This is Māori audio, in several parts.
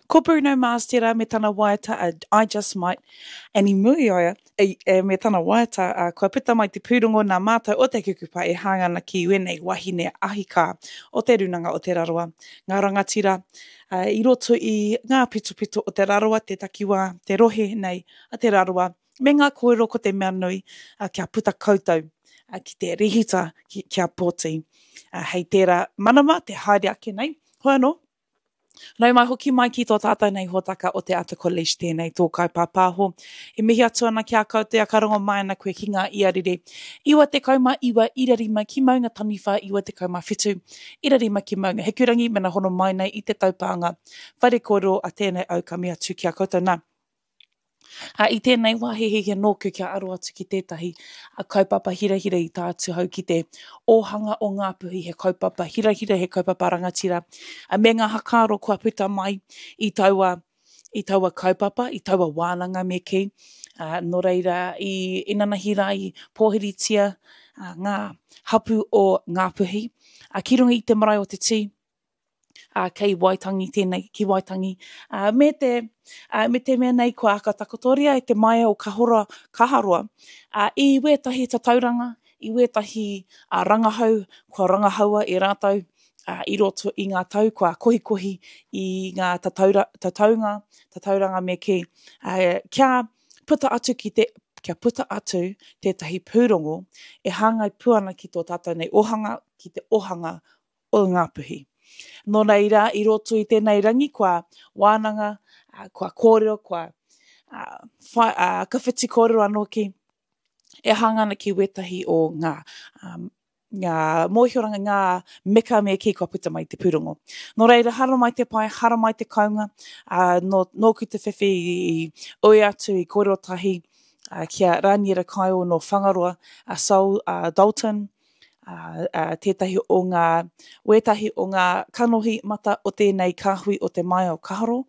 Ko Bruno Mars tērā me tana waiata I Just Might, and I muri oia me tana waiata kua puta mai te pūrongo nā mātou o te kukupa e hangana ki wenei wahine ahika o te runanga o te raroa. Ngā rangatira, I roto I ngā pito o te raroa, te takiwa, te rohe nei a te raroa, me ngā kōrero ko te mea nui kia puta koutou ki te rihita kia pōti. Hei tērā manama, te haere ake nei, hoi anō. Nau mai hoki mai ki tō tātou nei hōtaka o te ata college tēnei tō kaipāpāho. E mihi atu ana kia koutou a karongo mai ana koe ki ngā iarire. Iwa te kauma iwa irarima ki maunga taniwha iwa te kauma whitu. Irarima ki maunga hekurangi mena hono mai nei I te taupānga. Whare kōrero a tēnei au ka mea atu kia koutou nā. I tēnei wāhehe he nōku kia aro atu ki tētahi kaupapa hirahira I tātu hau ki te ohanga o ngā puhi he kaupapa hirahira he kaupapa rangatira. Me ngā hakaro kua puta mai I taua kaupapa, I taua wānanga me ki. Nō reira I inanahira I pōhiritia ngā hapu o ngā puhi. Ki runga I te marae o te tī. Kei Waitangi tēnei, ki Waitangi. Me te mea nei kua aka takotoria I te maia o kaharoa. I wētahi tatauranga, I wētahi rangahau, kua rangahaua I rātou, I roto I ngā tau, kua kohikohi I ngā tatauranga me ki. Kia puta atu tētahi pūrongo, e hāngai puana ki tō tātou nei ohanga, ki te ohanga o ngā puhi. Nō reira, I roto I tēnei rangi, kua wānanga, kua kōrero, kua kawhiti kōrero anō ki, e hangana ki wetahi o ngā mōhioranga, ngā meka me ki kua puta mai te pūrongo. Nō reira, hara mai te pai, hara mai te kaunga, nōku te whiwhi I oi atu I kōrero tahi, kia Raniera Kaio no Whangaroa, Saul Dalton, tētahi o ngā wētahi o ngā kanohi mata o tēnei kāhui o te maia o kaharo.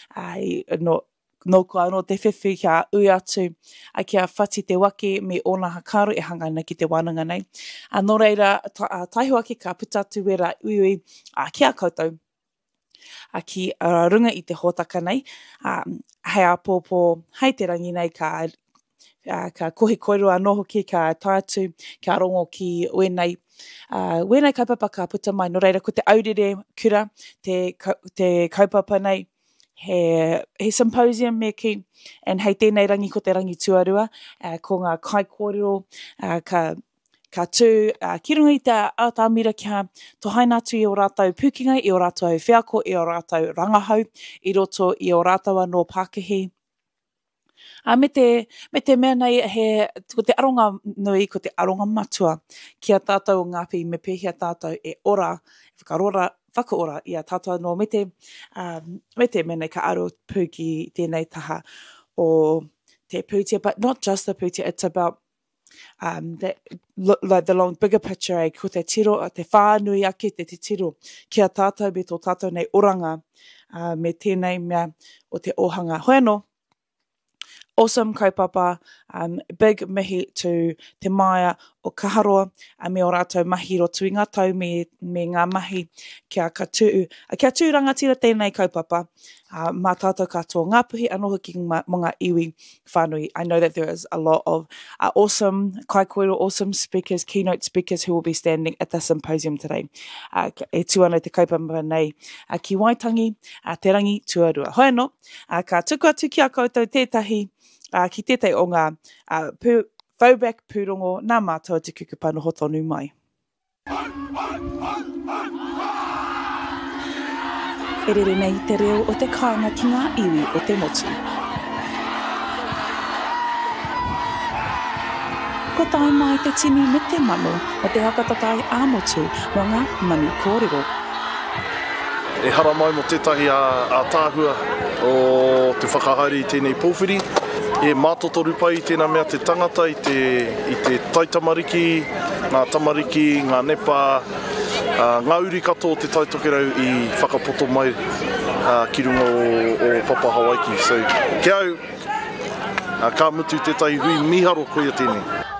Nō kua anō te whiwhi kia ui atu kia whati te wake me ōna hakaro e hangana ki te wānanga nei. Nō reira, taihua ki ka puta atu wera ui kia koutou. Ki runga I te hōtaka nei. Hei a pōpō, hei te rangi nei ka kohi koiro anō hoki, ka tai atu, kia rongo ki wenei. Wenei kaupapa ka puta mai, no reira, ko te aurere kura, te kaupapa nei, he symposium me ki, and hei tēnei rangi ko te rangi tuarua, ko ngā kai kōrero, ka tū, ki runga I te atamira kia tohaina atu I o rātou pūkinga, I o rātou whiako, I o rātou rangahau, I roto I o rātou anō Pākehī. Me te mea nei, ko te aronga nui, ko te aronga matua, kia tātou o ngāpi me pēhia tātou e ora, whakaora I a tātou no me te mea nei ka aro pū ki tēnei taha o te pūtia, but not just the pūtia, it's about like the long bigger picture, ko te tiro, te whānui ake te tiro, kia tātou me tō tātou nei oranga me tēnei mea o te ohanga. Hoi anō. Awesome kaupapa, big mihi to te maia o kaharoa, me o rātou mahi rotu I ngā tau me ngā mahi kia tū rangatira tēnei kaupapa, mā tātou katoa ngā puhi anō hoki mō ngā iwi whānui. I know that there is a lot of awesome kaikoiro, awesome speakers, keynote speakers who will be standing at the symposium today. E tuana te kaupapa nei ki Waitangi, te rangi tuarua. Hoi anō, ka tuku atu ki a koutou tētahi, ki tētai o ngā throwback pūrongo nā mātua te kukupa no hotonu mai. E rere nei te reo o te kāinga ki ngā iwi o te motu. Ko tai mai te tini me te mano o te hakatatai ā-motu no ngā manu kōrero. E hara mai mo tētahi a tāhua o te whakahaere I tēnei pōwhiri. E mātotoru pai tēnā mea te tangata I te taitamariki, ngā tamariki, ngā nepa, ngā uri kato o te taitokerau I whakapoto mai ki runga o Papa Hawaiki. So, ke au, ka mutu tētahi hui miharo koia tēnei.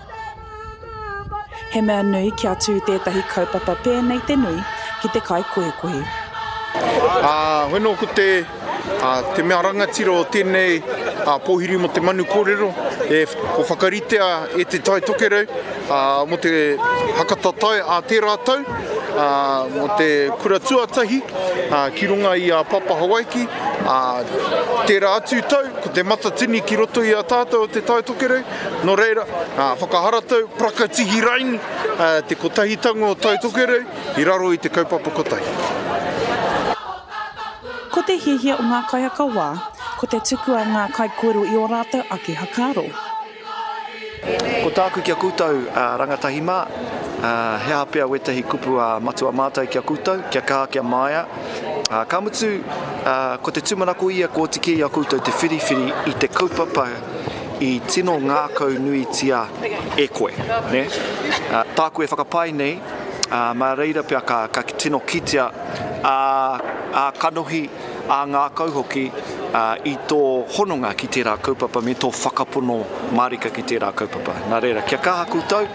He mea nui kia tū tētahi kaupapa pēnei te nui ki te kai koe koe. Whenua ko te Te mea rangatira o tēnei pōhiri mo te manu kōrero, ko whakaritea e te tai tokerau, mo te hakatatai a tērā tau, mo te kura tuatahi, ki runga i a Papa Hawaiki, tērā atu tau, ko te matatini ki roto i a tātou o te tai tokerau, no reira, whakahara tau, prakatihi raini, te kotahitango o tai tokerau, i raro i te kaupapa kotahi. Ko te hihia o ngā kaiaka wā, ko te tuku a ngā kai koero i o rātou ake hakaro. Ko tāku kia koutou rangatahi mā, he hapea wetahi kupu a matua mātai kia koutou, kia kaha kia maia. Ka mutu, ko te tumanako ia ko te ki a koutou te whiriwhiri i te kaupapa i tino ngākau nui tia e koe. Ne? Tāku e whakapai nei, mā reira pia ka tino kitea a kanohi a ngā kauhoki i tō hononga ki tērā kaupapa me tō whakapono marika ki tērā kaupapa. Nā reira, kia kaha koutou.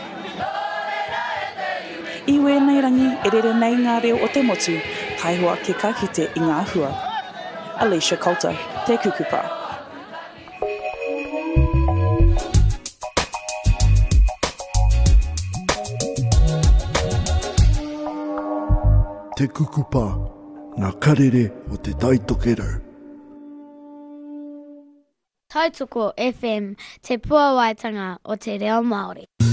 I wēnei rangi, e rere nei ngā reo o te motu, taihoa ke kakite i ngā hua. Alicia Coulter, te kukupa. Te kukupa, ngā karere o te tai tokerau. Tautoko FM, te puawaitanga o te reo Māori.